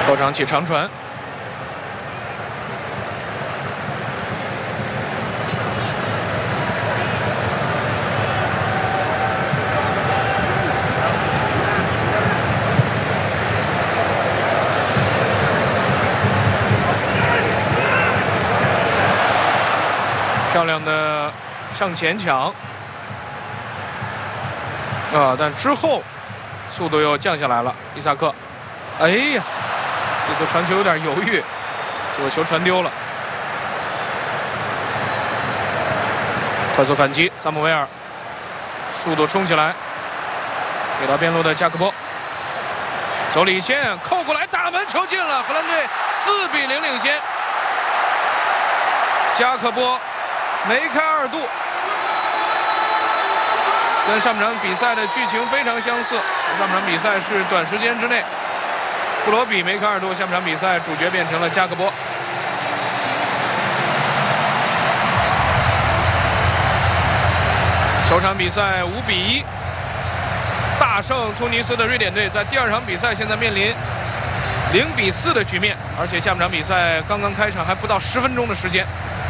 后场起长传。 漂亮的上前抢啊！但之后速度又降下来了。伊萨克，哎呀，这次传球有点犹豫，结果球传丢了。快速反击，萨姆维尔速度冲起来，给到边路的加克波，走里线扣过来，打门，球进了，荷兰队4比0领先。加克波。 梅开2度，跟上半场比赛的剧情非常相似。上半场比赛是短时间之内，布罗比梅开2度，下半场比赛主角变成了加克波。首场比赛5比1，大胜突尼斯的瑞典队，在第2场比赛现在面临0比4的局面，而且下半场比赛刚刚开场，还不到10分钟的时间。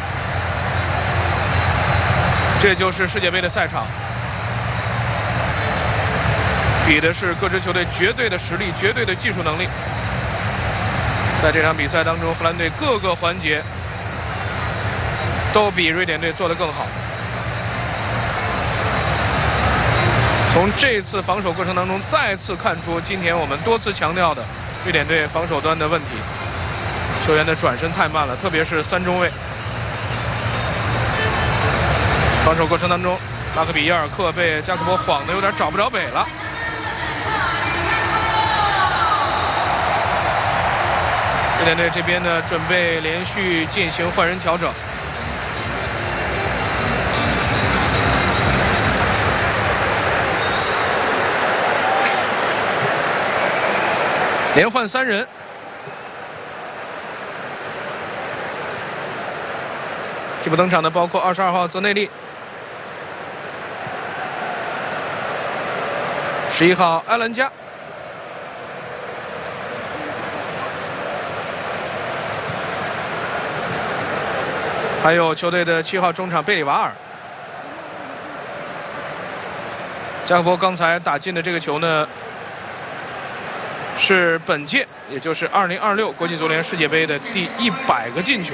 这就是世界杯的赛场，比的是各支球队绝对的实力、绝对的技术能力。在这场比赛当中，荷兰队各个环节都比瑞典队做得更好。从这次防守过程当中，再次看出今天我们多次强调的瑞典队防守端的问题，球员的转身太慢了，特别是3中卫。 防守过程当中，拉克比耶尔克被加克波晃得有点找不着北了。瑞典队这边呢，准备连续进行换人调整。连换3人。 替补登场的包括22号泽内利、11号埃兰加、还有球队的7号中场贝里瓦尔。加克波刚才打进的这个球呢，是本届，也就是2026国际足联世界杯的第100个进球。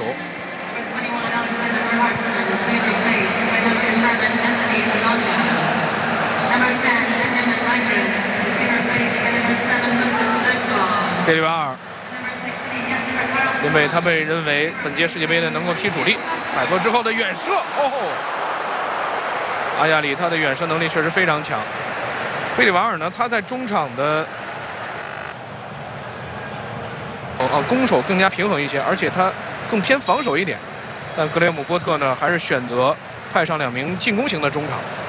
贝里瓦尔，因为他被认为本届世界杯呢能够踢主力，摆脱之后的远射，哦，阿亚里他的远射能力确实非常强。贝里瓦尔呢，他在中场的攻守更加平衡一些，而且他更偏防守一点。但格雷姆波特呢，还是选择派上2名进攻型的中场。